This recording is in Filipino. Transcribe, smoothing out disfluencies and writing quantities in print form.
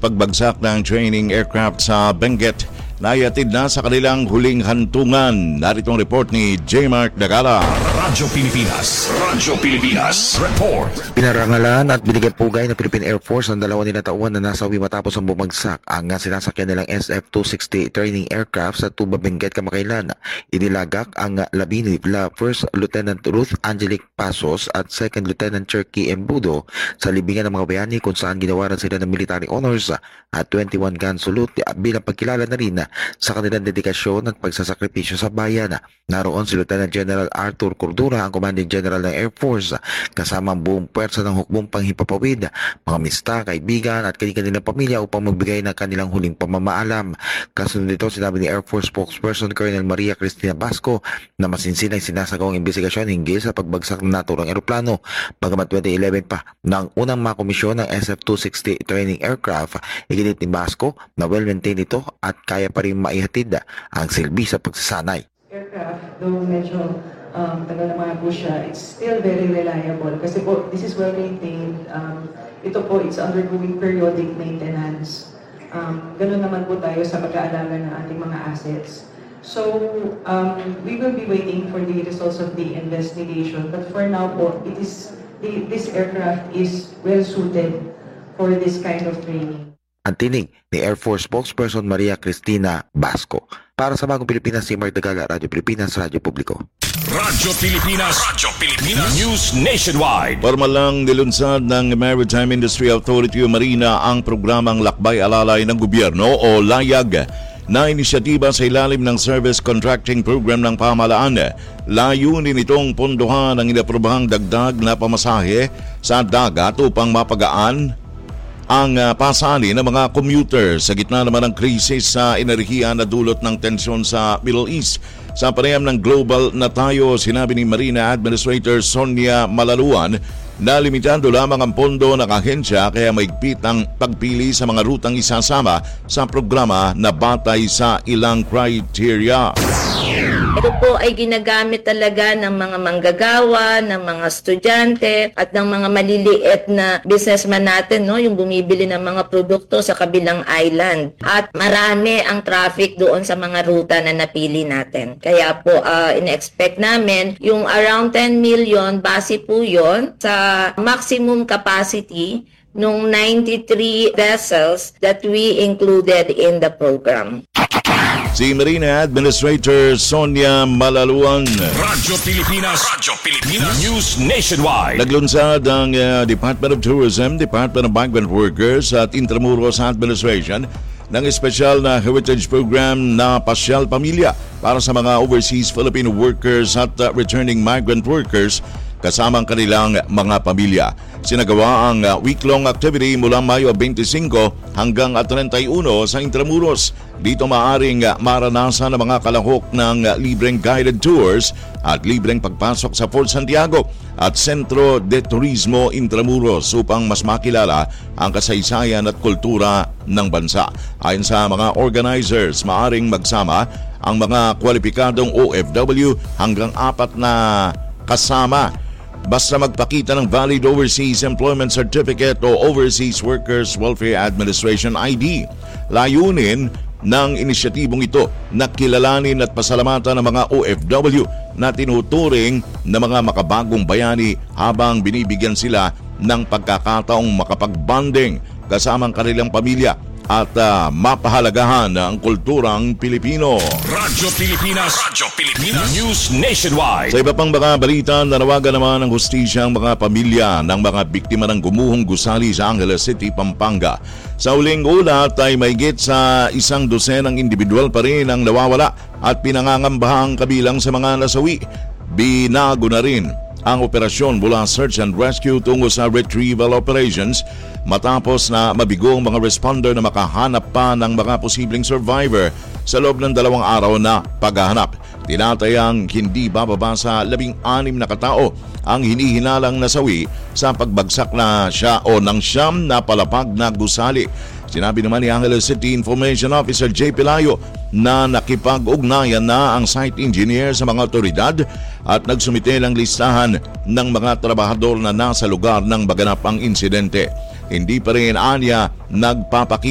pagbagsak ng training aircraft sa Benguet na ihatid na sa kanilang huling hantungan. Narito ang report ni J. Mark Dagala. Radyo Pilipinas report. Pinarangalan at binigyan pugay ng Philippine Air Force ang dalawa nilang tauhan na nasawi matapos ang bumagsak ang sinasakyan nilang SF-260 training aircraft sa Tuba, Benguet kamakailan. Inilagak ang labini la First Lieutenant Ruth Angelique Pasos at Second Lieutenant Cherky Embudo sa libingan ng mga bayani kung saan ginawaran sila ng military honors at 21 gun salute bilang pagkilala na rin sa kanilang dedikasyon at pagsasakripisyo sa bayan. Naroon si Lieutenant General Arthur Cordura, ang Commanding General ng Air Force, kasama ang buong puwersa ng hukbong panghipapawid, mga mista, kaibigan at kanilang pamilya upang magbigay ng kanilang huling pamamaalam. Kasunod nito, sinabi ni Air Force spokesperson Colonel Maria Cristina Basco na masinsin ay sinasagawang investigasyon hinggil sa pagbagsak ng naturang eroplano. Bagamat 2011 pa ng unang makomisyon ng SF-260 training aircraft, iginit ni Basco na well-maintained ito at kaya pa rin maihatid ang silbi sa pagsasanay. Aircraft, though medyo tagal naman po siya, it's still very reliable kasi po this is well maintained. Ito po, it's undergoing periodic maintenance. Ganun naman po tayo sa pag-aalaga ng ating mga assets. So, we will be waiting for the results of the investigation. But for now po, this aircraft is well suited for this kind of training. Ang tinig ni Air Force spokesperson Maria Cristina Basco. Para sa Bagong Pilipinas, si Mark Dagala, Radyo Pilipinas, Radyo Publiko. Radyo Pilipinas News Nationwide. Formal lang nilunsad ng Maritime Industry Authority o Marina ang programang Lakbay Alalay ng Gobyerno o LAYAG na inisyatiba sa ilalim ng Service Contracting Program ng pamahalaan. Layunin itong pondohan ang inaprobahang dagdag na pamasahe sa dagat upang mapagaan ang pasali ng mga commuter sa gitna naman ng krisis sa enerhiya na dulot ng tensyon sa Middle East. Sa panayam ng Global na Tayo, sinabi ni Marina Administrator Sonia Malaluan na limitado lamang ang pondo ng ahensya kaya maigpit ang pagpili sa mga rutang isasama sa programa na batay sa ilang criteria. Ito po ay ginagamit talaga ng mga manggagawa, ng mga estudyante at ng mga maliliit na businessman natin, no, yung bumibili ng mga produkto sa kabilang island. At marami ang traffic doon sa mga ruta na napili natin. Kaya po in-expect namin yung around 10 million, base po yun sa maximum capacity nung 93 vessels that we included in the program. Si Marina Administrator Sonia Malaluan. Radyo Pilipinas News Nationwide. Naglunsad ang Department of Tourism, Department of Migrant Workers at Intramuros Administration ng espesyal na heritage program na Pasyal Pamilya para sa mga overseas Filipino workers at returning migrant workers kasama ang kanilang mga pamilya. Sinagawa ang week-long activity mula Mayo 25 hanggang 31 sa Intramuros. Dito maaring maranasan ang mga kalahok ng libreng guided tours at libreng pagpasok sa Fort Santiago at Centro de Turismo Intramuros upang mas makilala ang kasaysayan at kultura ng bansa. Ayon sa mga organizers, maaring magsama ang mga kwalipikadong OFW hanggang 4 na kasama basta magpakita ng valid Overseas Employment Certificate o Overseas Workers Welfare Administration ID. Layunin ng inisyatibong ito na kilalanin at pasalamatan ng mga OFW na tinuturing na mga makabagong bayani habang binibigyan sila ng pagkakataong makapag-bonding kasama ang kanilang pamilya at mapahalagahan ang kulturang Pilipino. Radyo Pilipinas News Nationwide. Sa iba pang mga balita, nanawagan naman ng hustisya ang mga pamilya ng mga biktima ng gumuhong gusali sa Angeles City, Pampanga. Sa uling ulat ay mahigit sa 100 individual pa rin ang nawawala at pinangangambahang kabilang sa mga nasawi. Binago na rin ang operasyon mula search and rescue tungo sa retrieval operations matapos na mabigo ang mga responder na makahanap pa ng mga posibleng survivor sa loob ng 2 araw na paghahanap. Tinatayang hindi bababa sa 16 na katao ang hinihinalang nasawi sa pagbagsak na siya o ng siyam na palapag na gusali. Sinabi naman ni Angeles City Information Officer J. Pelayo na nakipag-ugnayan na ang site engineer sa mga otoridad at nagsumite ng listahan ng mga trabahador na nasa lugar ng maganap ang insidente. Hindi pa rin anya nagpapakita